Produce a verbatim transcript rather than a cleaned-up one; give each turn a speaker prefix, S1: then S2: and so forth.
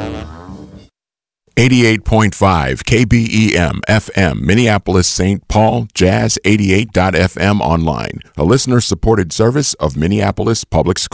S1: eighty-eight point five K B E M F M, Minneapolis, Saint Paul, Jazz eighty-eight dot F M online, a listener-supported service of Minneapolis Public Schools.